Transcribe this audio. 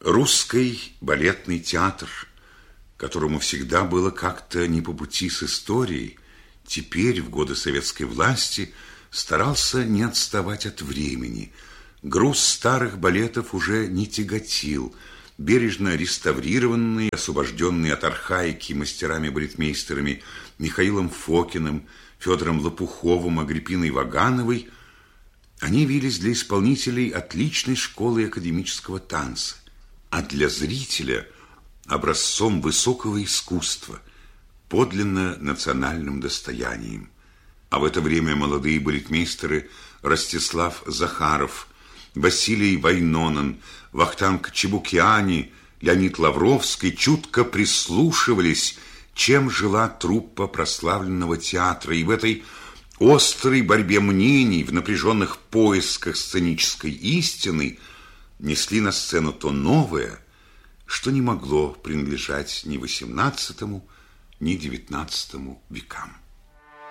Русский балетный театр, которому всегда было как-то не по пути с историей, теперь, в годы советской власти, старался не отставать от времени. Груз старых балетов уже не тяготил. Бережно реставрированные, освобожденные от архаики мастерами-балетмейстерами Михаилом Фокиным, Федором Лопуховым, Агриппиной Вагановой, они явились для исполнителей отличной школы академического танца, а для зрителя образцом высокого искусства, подлинно национальным достоянием. А в это время молодые балетмейстеры Ростислав Захаров, Василий Вайнонен, Вахтанг Чебукиани, Леонид Лавровский чутко прислушивались, чем жила труппа прославленного театра, и в этой острой борьбе мнений, в напряженных поисках сценической истины несли на сцену то новое, что не могло принадлежать ни XVIII, ни XIX векам.